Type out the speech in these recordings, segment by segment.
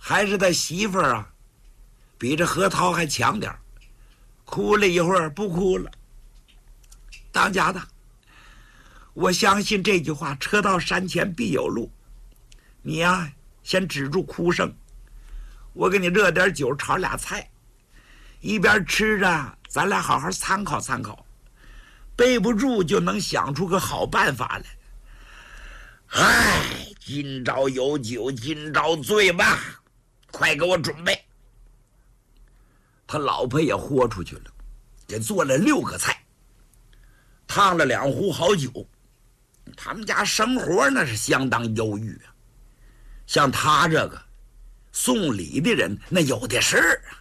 还是他媳妇儿啊，比这核桃还强点儿，哭了一会儿不哭了。当家的，我相信这句话，车到山前必有路。你呀，先止住哭声，我给你热点酒，炒俩菜，一边吃着，咱俩好好参考参考，背不住就能想出个好办法来。哎，今朝有酒今朝醉吧，快给我准备。他老婆也豁出去了，给做了6个菜，烫了2壶好酒。他们家生活那是相当优裕啊，像他这个送礼的人那有的是啊。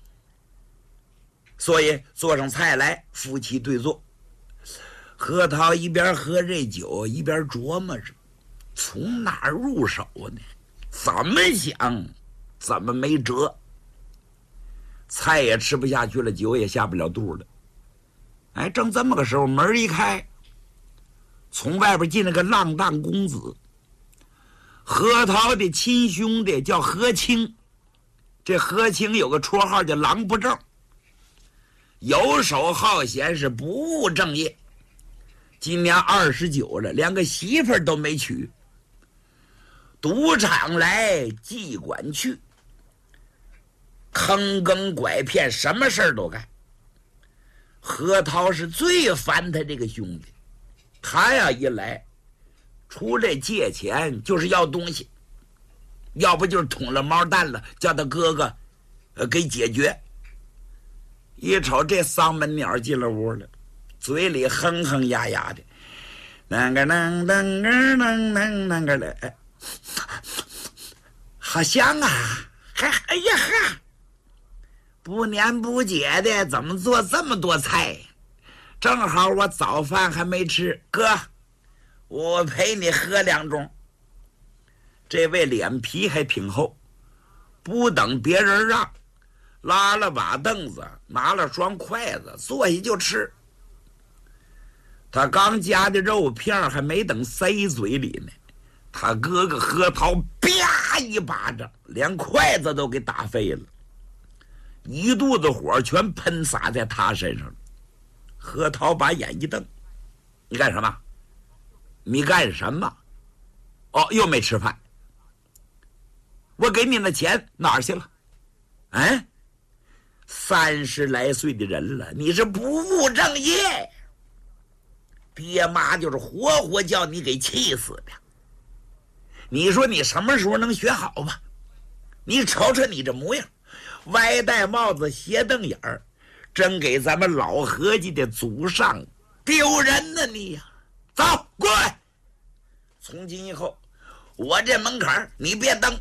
所以做上菜来，夫妻对坐。核桃一边喝这酒一边琢磨着从哪儿入手呢？怎么想怎么没辙。菜也吃不下去了，酒也下不了肚了。哎，正这么个时候，门一开，从外边进了个浪荡公子，核桃的亲兄弟叫何清。这何清有个绰号叫狼不正，游手好闲，是不务正业。今年29了，连个媳妇儿都没娶。赌场来，妓馆去，坑耕拐骗，什么事儿都干。何桃是最烦他这个兄弟，他呀一来，出来借钱就是要东西，要不就是捅了毛蛋了，叫他哥哥给解决。一瞅这丧门鸟进了屋了，嘴里哼哼呀呀的，啷个啷啷个啷啷啷个的，好香啊！哎呀哈，不年不节的，怎么做这么多菜？正好我早饭还没吃，哥，我陪你喝2盅。这位脸皮还挺厚，不等别人让，拉了把凳子，拿了双筷子，坐下就吃。他刚夹的肉片还没等塞嘴里呢，他哥哥何桃啪一巴掌，连筷子都给打飞了，一肚子火全喷洒在他身上了。何桃把眼一瞪：“你干什么？你干什么？哦，又没吃饭。我给你的钱哪儿去了？哎，30来岁的人了，你是不务正业，爹妈就是活活叫你给气死的。你说你什么时候能学好吧？你瞅瞅你这模样，歪戴帽子斜瞪眼儿，真给咱们老合计的祖上丢人呢你呀！走，过来！从今以后，我这门槛你别登。”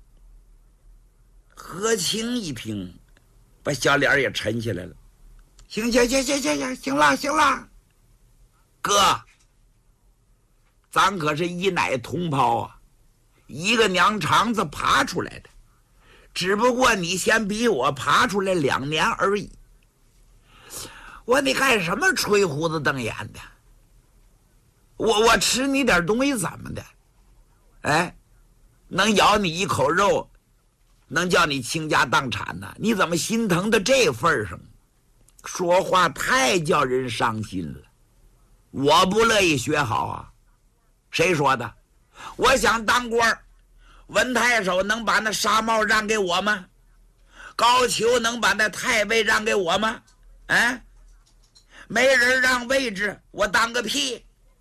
何清一听，把小脸也沉下来了。行了，哥，咱可是一奶同胞啊，一个娘肠子爬出来的，只不过你先比我爬出来2年而已。我你干什么吹胡子瞪眼的？我吃你点东西怎么的？哎，能咬你一口肉，能叫你倾家荡产呢？你怎么心疼到这份上？说话太叫人伤心了。我不乐意学好啊，谁说的？我想当官，文太守能把那纱帽让给我吗？高俅能把那太尉让给我吗？哎，没人让位置，我当个屁！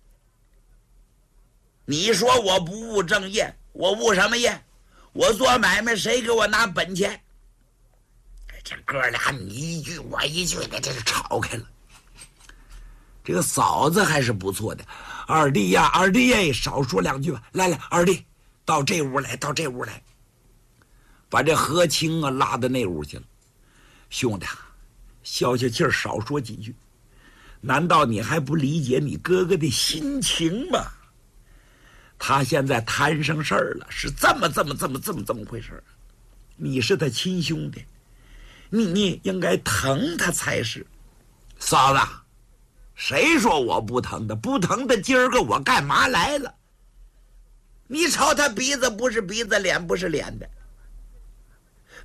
你说我不务正业，我务什么业？我做买卖谁给我拿本钱？这哥俩你一句我一句的，这是吵开了。这个嫂子还是不错的，二弟呀，少说2句吧。来，二弟，到这屋来，把这何清啊拉到那屋去了。兄弟，消消气儿，少说几句。难道你还不理解你哥哥的心情吗？他现在摊上事儿了，是这么回事。你是他亲兄弟，你应该疼他才是。嫂子，谁说我不疼的？不疼的，今儿个我干嘛来了？你瞅他鼻子不是鼻子，脸不是脸的，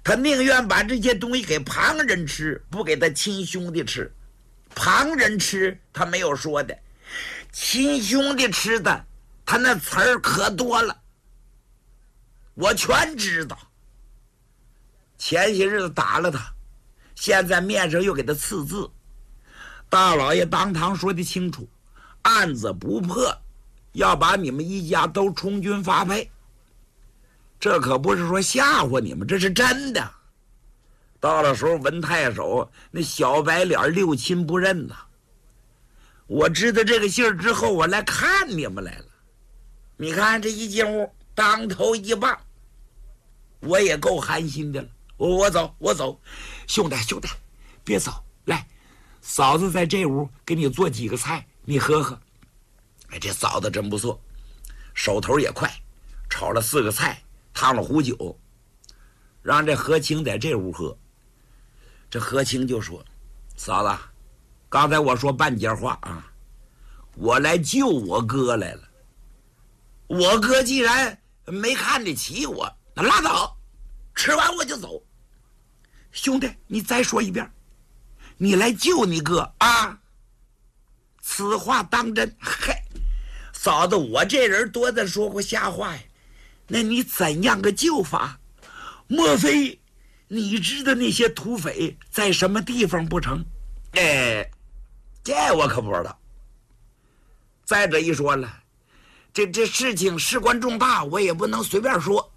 他宁愿把这些东西给旁人吃，不给他亲兄弟吃。旁人吃他没有说的，亲兄弟吃的他那词儿可多了，我全知道。前些日子打了他，现在面上又给他刺字，大老爷当堂说的清楚，案子不破，要把你们一家都充军发配。这可不是说吓唬你们，这是真的。到了时候文太守那小白脸六亲不认呐。我知道这个信儿之后，我来看你们来了。你看这一进屋，当头一棒，我也够寒心的了。我走，兄弟，别走，来，嫂子在这屋给你做几个菜，你喝喝。哎，这嫂子真不错，手头也快，炒了4个菜，烫了壶酒，让这何清在这屋喝。这何清就说：“嫂子，刚才我说半截话啊，我来救我哥来了。我哥既然没看得起我，那拉倒，吃完我就走。兄弟，你再说一遍，你来救你哥啊？此话当真？嗨，嫂子，我这人多的说过瞎话呀。那你怎样个救法？莫非你知道那些土匪在什么地方不成？哎，这我可不知道。再者一说了，这事情事关重大，我也不能随便说。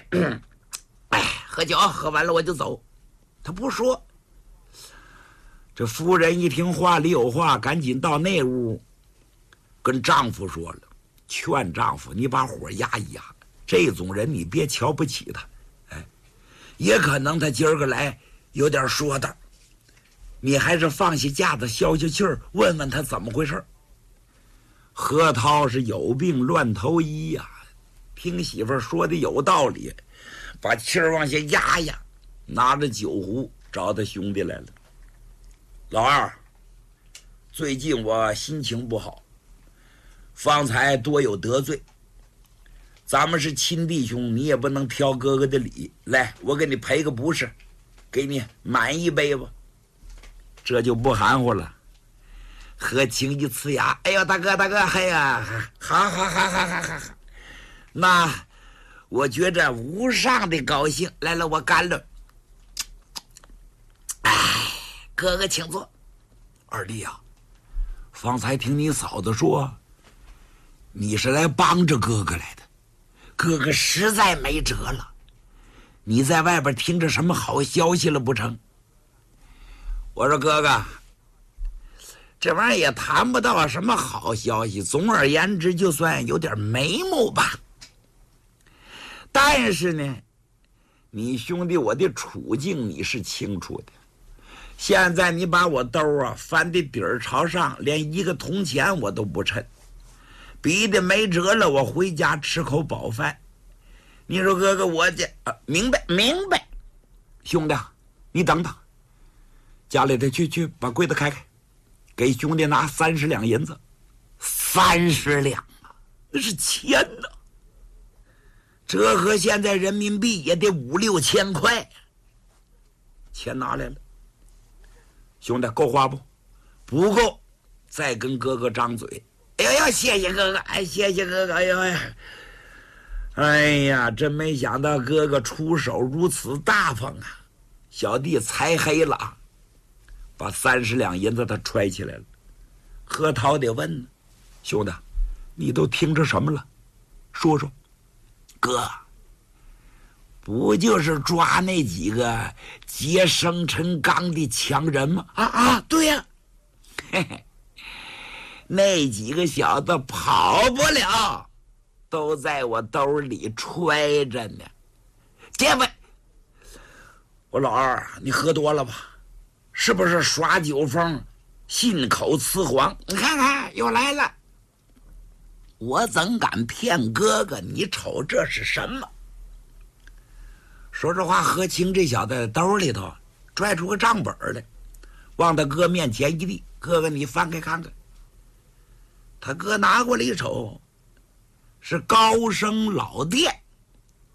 喝酒喝完了我就走。他不说。这夫人一听话里有话，赶紧到内屋跟丈夫说了，劝丈夫你把火压一压，这种人你别瞧不起他。也可能他今儿个来有点说道，你还是放下架子消消气儿，问问他怎么回事。何涛是有病乱投医呀，听媳妇儿说的有道理，把气儿往下压压，拿着酒壶找他兄弟来了。老二，最近我心情不好，方才多有得罪，咱们是亲弟兄，你也不能挑哥哥的理。来，我给你赔个不是，给你满一杯吧。这就不含糊了。何清一呲牙，哎呦，大哥，哎呀，好，那我觉着无上的高兴。来了，我干了。哎，哥哥请坐。二弟啊，方才听你嫂子说，你是来帮着哥哥来的。哥哥实在没辙了，你在外边听着什么好消息了不成？我说哥哥，这玩意儿也谈不到什么好消息，总而言之就算有点眉目吧。但是呢，你兄弟我的处境你是清楚的，现在你把我兜啊翻的底儿朝上，连一个铜钱我都不趁，逼得没辙了，我回家吃口饱饭。你说哥哥，我这明白。兄弟，你等等，家里头去把柜子开开，给兄弟拿30两银子。30两啊，那是钱呐，折合现在人民币也得5、6千块。钱拿来了，兄弟够花不？不够，再跟哥哥张嘴。哎呀，谢谢哥哥，谢谢哥哥，哎呀，真没想到哥哥出手如此大方啊！小弟猜黑了，把30两银子他揣起来了。何涛得问呢，兄弟，你都听着什么了？说说。哥，不就是抓那几个劫生辰纲的强人吗？对呀。嘿嘿，那几个小子跑不了，都在我兜里揣着呢。这位，我老二，你喝多了吧？是不是耍酒疯，信口雌黄？你看看又来了。我怎敢骗哥哥？你瞅这是什么？说实话，何清这小子兜里头拽出个账本来，往他哥面前一递：“哥哥，你翻开看看。”他哥拿过来一瞅，是高升老店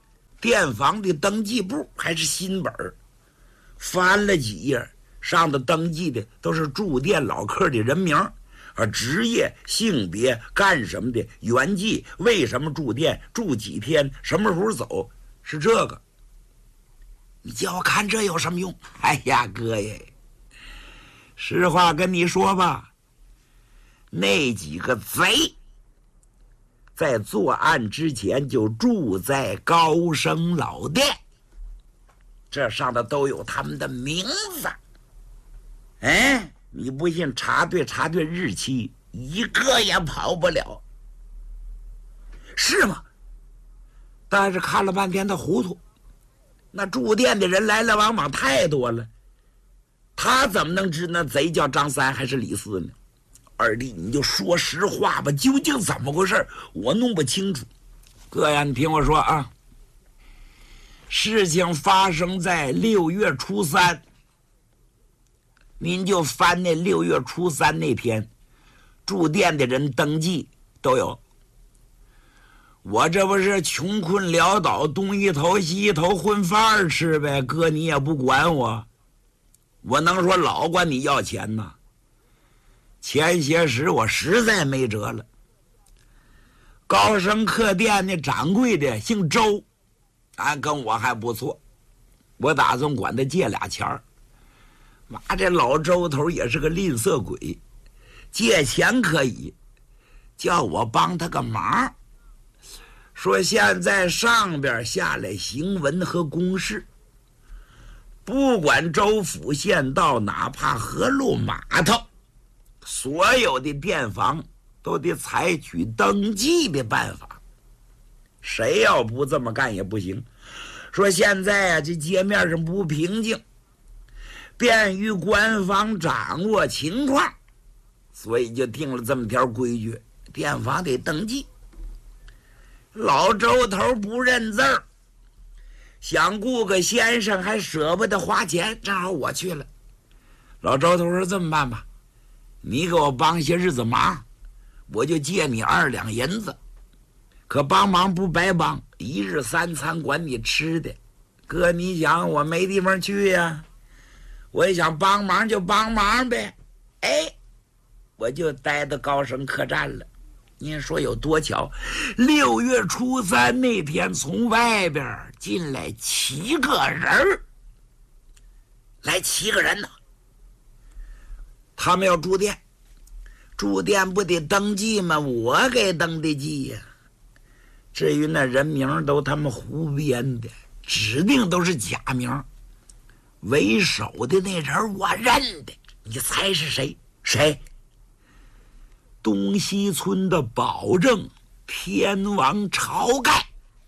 店房的登记簿还是新本，翻了几页，上头登记的都是住店老客的人名，职业、性别、干什么的、原籍、为什么住店、住几天、什么时候走，是这个。你叫我看这有什么用？哎呀，哥耶，实话跟你说吧，那几个贼在作案之前就住在高升老店，这上头都有他们的名字。哎，你不信查对日期，一个也跑不了，是吗？但是看了半天他糊涂，那住店的人来来往往太多了，他怎么能知那贼叫张三还是李四呢？二弟，你就说实话吧，究竟怎么回事？我弄不清楚。哥呀，你听我说啊，事情发生在6月初3，您就翻那6月初3那天，住店的人登记都有。我这不是穷困潦倒，东一头西一头混饭吃呗，哥你也不管我，我能说老管你要钱呐？前些时我实在没辙了，高升客店那掌柜的姓周，跟我还不错，我打算管他借俩钱儿。妈，这老周头也是个吝啬鬼，借钱可以，叫我帮他个忙，说现在上边下来行文和公示，不管州府县道，哪怕河路码头，所有的店房都得采取登记的办法，谁要不这么干也不行。说现在这街面上不平静，便于官方掌握情况，所以就定了这么条规矩，店房得登记。老周头不认字儿，想雇个先生还舍不得花钱，正好我去了。老周头说这么办吧，你给我帮些日子忙，我就借你2两银子，可帮忙不白帮，1日3餐管你吃的。哥你想我没地方去呀，我也想帮忙就帮忙呗。哎，我就待到高升客栈了。您说有多巧？6月初3那天，从外边进来7个人，来7个人呢。他们要住店，住店不得登记吗？我给登的记呀。至于那人名都他们胡编的，指定都是假名。为首的那人我认得，你猜是谁？谁？东西村的保正天王晁盖。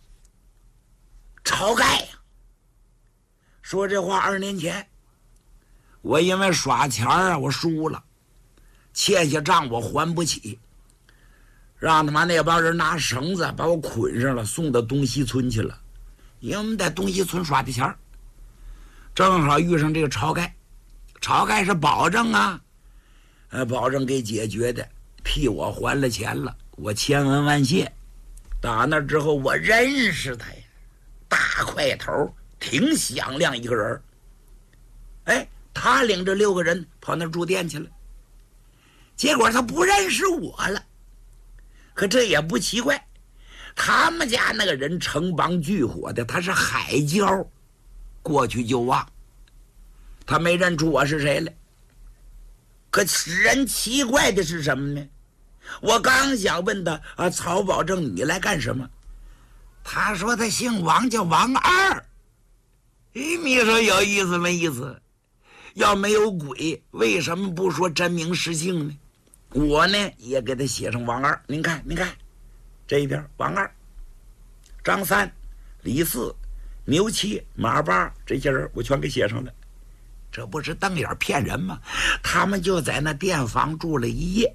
晁盖呀，说这话2年前，我因为耍钱我输了，欠下账我还不起，让他妈那帮人拿绳子把我捆上了，送到东西村去了。因为我们在东西村耍的钱，正好遇上这个晁盖。晁盖是保正啊，保正给解决的，替我还了钱了，我千恩万谢。打那之后我认识他呀，大块头，挺响亮一个人。哎，他领着6个人跑那住店去了，结果他不认识我了。可这也不奇怪，他们家那个人城邦巨火的，他是海椒，过去就忘，他没认出我是谁来。可使人奇怪的是什么呢？我刚想问他曹保正你来干什么，他说他姓王，叫王二。你说有意思没意思？要没有鬼，为什么不说真名实姓呢？我呢也给他写上王二。您看这一边，王二、张三、李四、牛七、马八，这些人我全给写上了。这不是瞪眼骗人吗？他们就在那店房住了1夜，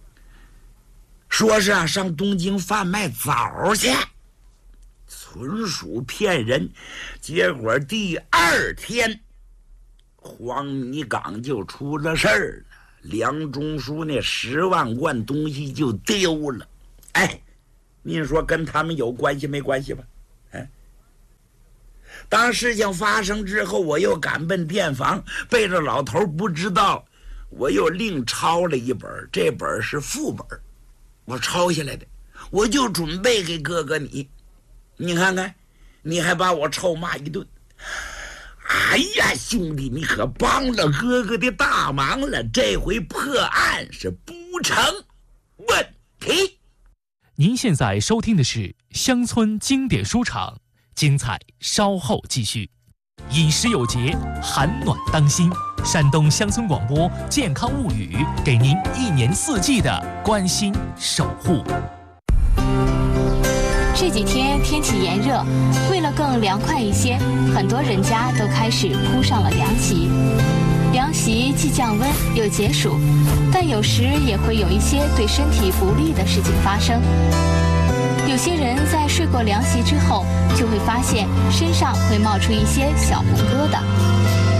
说是上东京贩卖枣去，纯属骗人。结果第2天黄泥岗就出了事儿了，梁中书那10万贯东西就丢了。哎，您说跟他们有关系没关系吧？ 当事情发生之后，我又赶奔店房，背着老头不知道，我又另抄了一本，这本是副本，我抄下来的，我就准备给哥哥你，你看看，你还把我臭骂一顿。哎呀，兄弟，你可帮了哥哥的大忙了，这回破案是不成问题。 您现在收听的是乡村经典书场，精彩稍后继续。饮食有节，寒暖当心。山东乡村广播健康物语，给您一年四季的关心守护。 这几天天气炎热，为了更凉快一些，很多人家都开始铺上了凉席。凉席既降温又解暑，但有时也会有一些对身体不利的事情发生。有些人在睡过凉席之后，就会发现身上会冒出一些小红疙瘩。